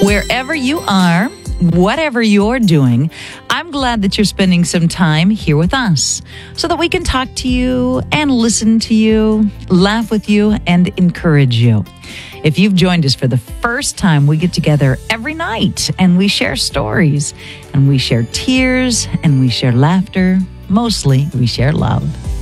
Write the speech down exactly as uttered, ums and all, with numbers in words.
Wherever you are, whatever you're doing, I'm glad that you're spending some time here with us so that we can talk to you and listen to you, laugh with you, and encourage you. If you've joined us for the first time, we get together every night and we share stories and we share tears and we share laughter. Mostly, we share love.